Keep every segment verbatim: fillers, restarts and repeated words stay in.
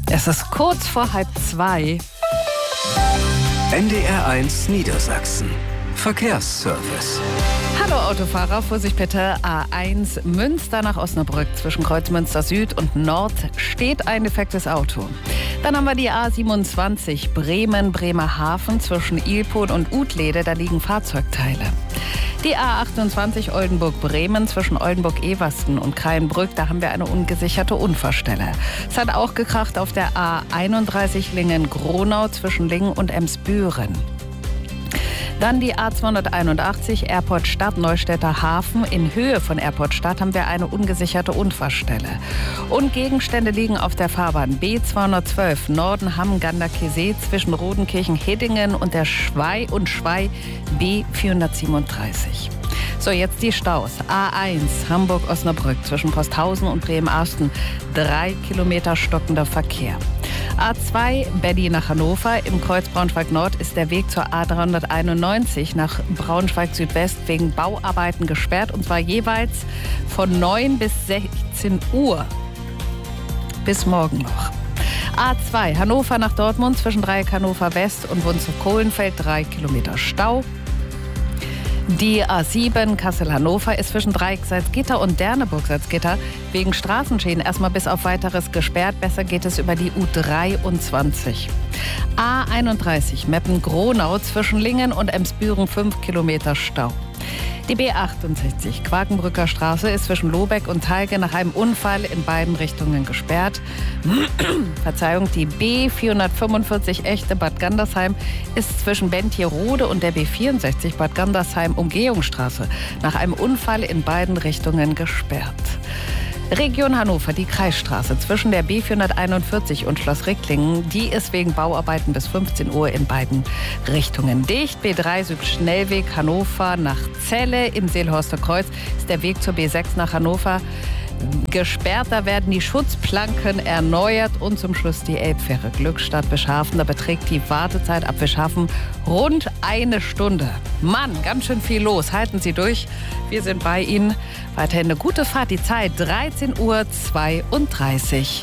Es ist kurz vor halb zwei. N D R eins Niedersachsen. Verkehrsservice. Hallo Autofahrer, Vorsicht bitte. A eins Münster nach Osnabrück. Zwischen Kreuzmünster Süd und Nord steht ein defektes Auto. Dann haben wir die A siebenundzwanzig Bremen, Bremerhaven zwischen Ilpol und Utlede. Da liegen Fahrzeugteile. Die A achtundzwanzig Oldenburg-Bremen zwischen Oldenburg-Eversten und Kreienbrück, da haben wir eine ungesicherte Unfallstelle. Es hat auch gekracht auf der A einunddreißig Lingen-Gronau zwischen Lingen und Emsbüren. Dann die A zweihunderteinundachtzig Airport Stadt Neustädter Hafen. In Höhe von Airport Stadt haben wir eine ungesicherte Unfallstelle. Und Gegenstände liegen auf der Fahrbahn B zweihundertzwölf Norden Hamm-Ganderkesee zwischen Rodenkirchen-Hedingen und der Schwei und Schwei B vierhundertsiebenunddreißig. So, jetzt die Staus. A eins Hamburg-Osnabrück zwischen Posthausen und Bremen-Asten. Drei Kilometer stockender Verkehr. A zwei Berlin nach Hannover. Im Kreuz Braunschweig-Nord ist der Weg zur A dreihunderteinundneunzig nach Braunschweig-Südwest wegen Bauarbeiten gesperrt. Und zwar jeweils von neun bis sechzehn Uhr. Bis morgen noch. A zwei Hannover nach Dortmund zwischen Dreieck Hannover West und Wunzow-Kohlenfeld. Drei Kilometer Stau. Die A sieben Kassel-Hannover ist zwischen Dreieck-Salzgitter und Derneburg-Salzgitter wegen Straßenschäden erstmal bis auf Weiteres gesperrt. Besser geht es über die U dreiundzwanzig. A einunddreißig Meppen-Gronau zwischen Lingen und Emsbüren fünf Kilometer Stau. Die B achtundsechzig Quakenbrücker Straße ist zwischen Lobeck und Talge nach einem Unfall in beiden Richtungen gesperrt. Verzeihung, die B vierhundertfünfundvierzig Echte Bad Gandersheim ist zwischen Bentierode und der B vierundsechzig Bad Gandersheim Umgehungsstraße nach einem Unfall in beiden Richtungen gesperrt. Region Hannover, die Kreisstraße zwischen der B vierhunderteinundvierzig und Schloss Ricklingen, die ist wegen Bauarbeiten bis fünfzehn Uhr in beiden Richtungen dicht. B drei Südschnellweg Hannover nach Celle im Seelhorster Kreuz ist der Weg zur B sechs nach Hannover gesperrt. Da werden die Schutzplanken erneuert und zum Schluss die Elbfähre Glückstadt-Wischhafen. Da beträgt die Wartezeit ab Wischhafen rund eine Stunde. Mann, ganz schön viel los. Halten Sie durch. Wir sind bei Ihnen. Weiterhin eine gute Fahrt. Die Zeit dreizehn Uhr zweiunddreißig.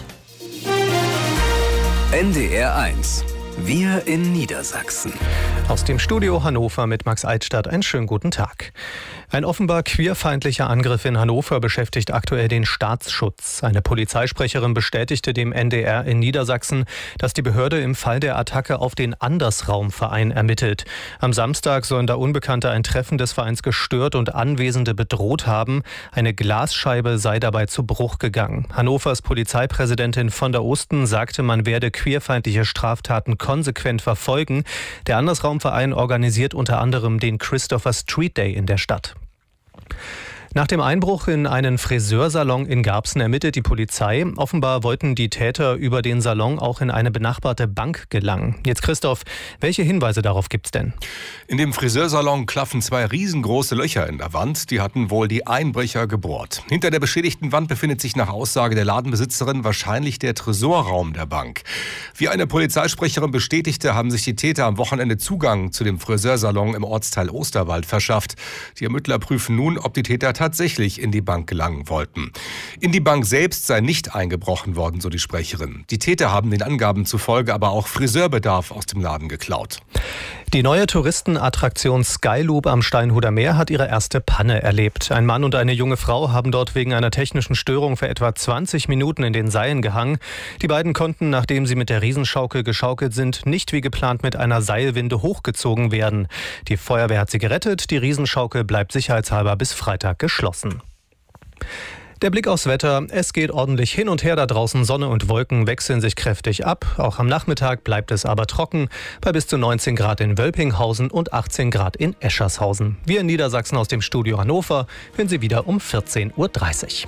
N D R eins. Wir in Niedersachsen. Aus dem Studio Hannover mit Max Altstadt. Einen schönen guten Tag. Ein offenbar queerfeindlicher Angriff in Hannover beschäftigt aktuell den Staatsschutz. Eine Polizeisprecherin bestätigte dem N D R in Niedersachsen, dass die Behörde im Fall der Attacke auf den Andersraum-Verein ermittelt. Am Samstag sollen da Unbekannte ein Treffen des Vereins gestört und Anwesende bedroht haben. Eine Glasscheibe sei dabei zu Bruch gegangen. Hannovers Polizeipräsidentin von der Osten sagte, man werde queerfeindliche Straftaten konsequent verfolgen. Der Andersraum-Verein organisiert unter anderem den Christopher Street Day in der Stadt. Nach dem Einbruch in einen Friseursalon in Garbsen ermittelt die Polizei. Offenbar wollten die Täter über den Salon auch in eine benachbarte Bank gelangen. Jetzt Christoph, welche Hinweise darauf gibt's denn? In dem Friseursalon klaffen zwei riesengroße Löcher in der Wand. Die hatten wohl die Einbrecher gebohrt. Hinter der beschädigten Wand befindet sich nach Aussage der Ladenbesitzerin wahrscheinlich der Tresorraum der Bank. Wie eine Polizeisprecherin bestätigte, haben sich die Täter am Wochenende Zugang zu dem Friseursalon im Ortsteil Osterwald verschafft. Die Ermittler prüfen nun, ob die Täter tatsächlich in die Bank gelangen wollten. In die Bank selbst sei nicht eingebrochen worden, so die Sprecherin. Die Täter haben den Angaben zufolge aber auch Friseurbedarf aus dem Laden geklaut. Die neue Touristenattraktion Skyloop am Steinhuder Meer hat ihre erste Panne erlebt. Ein Mann und eine junge Frau haben dort wegen einer technischen Störung für etwa zwanzig Minuten in den Seilen gehangen. Die beiden konnten, nachdem sie mit der Riesenschaukel geschaukelt sind, nicht wie geplant mit einer Seilwinde hochgezogen werden. Die Feuerwehr hat sie gerettet. Die Riesenschaukel bleibt sicherheitshalber bis Freitag geschlossen. Der Blick aufs Wetter. Es geht ordentlich hin und her da draußen. Sonne und Wolken wechseln sich kräftig ab. Auch am Nachmittag bleibt es aber trocken. Bei bis zu neunzehn Grad in Wölpinghausen und achtzehn Grad in Eschershausen. Wir in Niedersachsen aus dem Studio Hannover hören Sie wieder um vierzehn Uhr dreißig.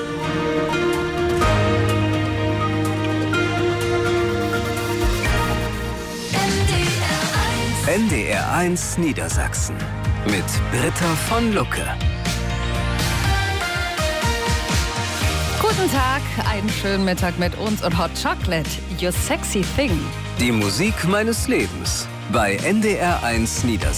N D R eins Niedersachsen mit Britta von Lucke. Guten Tag, einen schönen Mittag mit uns und Hot Chocolate, You Sexy Thing. Die Musik meines Lebens bei N D R eins Niedersachsen.